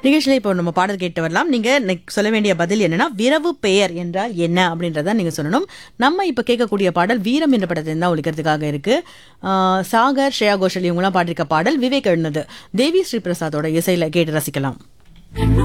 நிகழ்ச்சியில இப்போ நம்ம பாடல் கேட்டு வரலாம். நீங்க சொல்ல வேண்டிய பதில் என்னன்னா, விரவு பெயர் என்றால் என்ன அப்படின்றத நீங்க சொல்லணும். நம்ம இப்ப கேட்கக்கூடிய பாடல் வீரம் என்ற படத்துல தான் ஒலிக்கிறதுக்காக இருக்கு. சாகர், ஸ்ரேயா கோஷல் இவங்கலாம் பாடிருக்க பாடல் விவேக் எழுந்தது. தேவி ஸ்ரீ பிரசாதோட இசையில கேட்டு ரசிக்கலாம்.